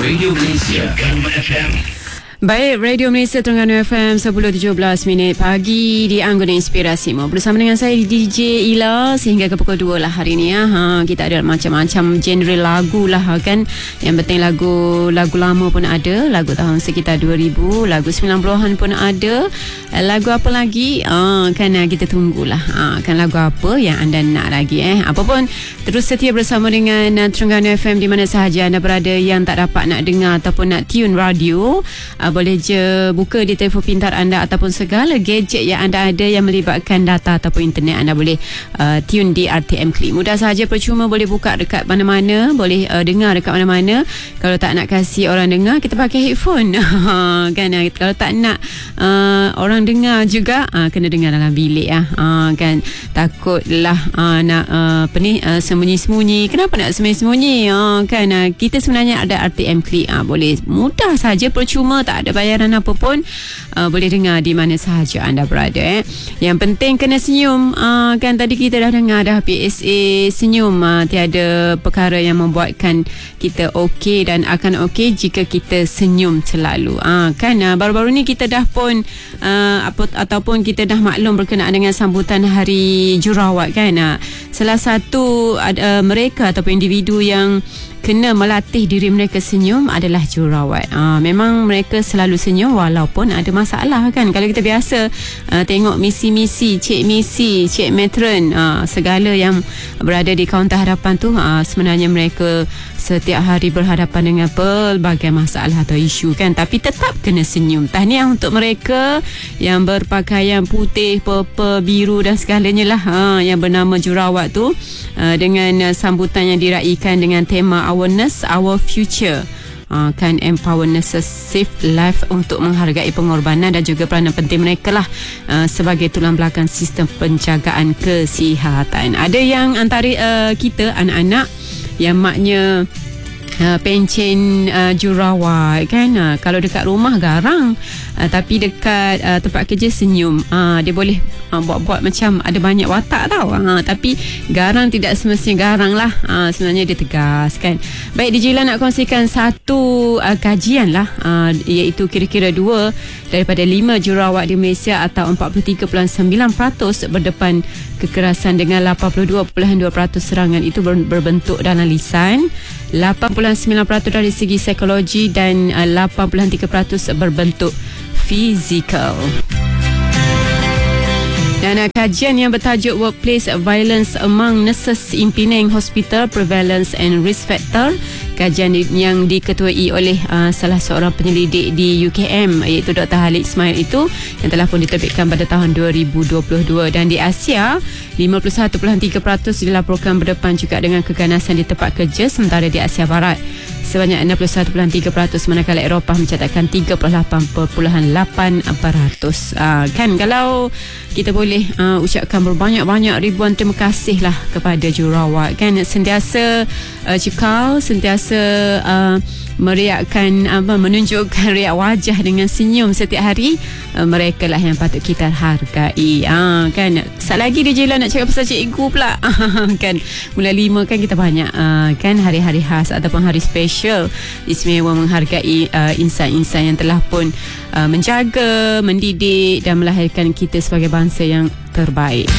Radio Malaysia FM. Baik, Radio Malaysia Terengganu FM 10.17 pagi di Anggota Inspirasimu bersama dengan saya DJ Ila sehingga ke pukul 2 lah hari ni ya. Kita ada macam-macam genre lagu lah kan. Yang penting lagu lama pun ada, lagu tahun sekitar 2000, lagu 90-an pun ada. Lagu apa lagi? Kan kita tunggulah. Kan lagu apa yang anda nak lagi Apa pun terus setia bersama dengan Terengganu FM di mana sahaja anda berada yang tak dapat nak dengar ataupun nak tune radio. Boleh je buka di telefon pintar anda ataupun segala gadget yang anda ada yang melibatkan data ataupun internet. Anda boleh tune di RTM Click. Mudah sahaja, percuma, boleh buka dekat mana-mana, boleh dengar dekat mana-mana. Kalau tak nak kasih orang dengar, kita pakai headphone. Kan? Kalau tak nak orang dengar juga, kena dengar dalam bilik kan. Takutlah nak sembunyi-sembunyi. Kenapa nak sembunyi-sembunyi? Kan kita sebenarnya ada RTM Click. Boleh mudah sahaja, percuma, tak ada bayaran apa pun, boleh dengar di mana sahaja anda berada Yang penting kena senyum. Kan tadi kita dah dengar dah PSA senyum, tiada perkara yang membuatkan kita okey dan akan okey jika kita senyum selalu. Kan baru-baru ni kita dah pun ataupun kita dah maklum berkenaan dengan sambutan Hari Jurawat kan. Salah satu mereka ataupun individu yang kena melatih diri mereka senyum adalah jurawat. Memang mereka selalu senyum walaupun ada masalah kan. Kalau kita biasa tengok misi-misi, cik matron, segala yang berada di kaunter hadapan tu, sebenarnya mereka setiap hari berhadapan dengan pelbagai masalah atau isu kan. Tapi tetap kena senyum. Tahniah untuk mereka yang berpakaian putih, purple, biru dan segalanya lah, yang bernama jurawat tu, dengan sambutan yang diraikan dengan tema Awareness Our Future. Kan empower nurses save life untuk menghargai pengorbanan dan juga peranan penting mereka lah sebagai tulang belakang sistem penjagaan kesihatan. Ada yang antara kita anak-anak yang maknya pencen jurawat kan. Kalau dekat rumah garang, tapi dekat tempat kerja senyum. Dia boleh buat-buat macam ada banyak watak tau. Tapi garang tidak semestinya garang lah. Sebenarnya dia tegas kan. Baik, DJ Ila nak kongsikan satu kajian lah, iaitu kira-kira 2 daripada 5 jurawat di Malaysia atau 43.9% berdepan kekerasan dengan 82.2% serangan itu berbentuk dalam lisan, 8.9% dari segi psikologi dan 8.3% berbentuk fizikal. Dan kajian yang bertajuk Workplace Violence Among Nurses in Penang Hospital Prevalence and Risk Factor, kajian yang diketuai oleh salah seorang penyelidik di UKM iaitu Dr. Khalid Ismail itu, yang telah pun diterbitkan pada tahun 2022. Dan di Asia, 51.3% dilaporkan berdepan juga dengan keganasan di tempat kerja, sementara di Asia Barat sebanyak 61.3%, manakala Eropah mencatatkan 38.8%. Kan kalau kita boleh ucapkan berbanyak-banyak ribuan terima kasih lah kepada jurawat kan, sentiasa cekal, sentiasa meriakkan menunjukkan riak wajah dengan senyum setiap hari. Mereka lah yang patut kita hargai. Kan sat lagi DJ Ila nak cakap pasal cikgu pula. Kan bulan 5 kan kita banyak kan hari-hari khas ataupun hari special istimewa menghargai insan-insan yang telah pun menjaga, mendidik dan melahirkan kita sebagai bangsa yang terbaik.